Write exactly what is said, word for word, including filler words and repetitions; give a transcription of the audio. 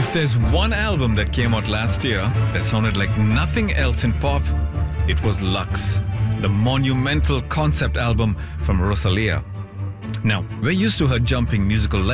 If there's one album that came out last year that sounded like nothing else in pop, it was Lux, the monumental concept album from Rosalia. Now, we're used to her jumping musical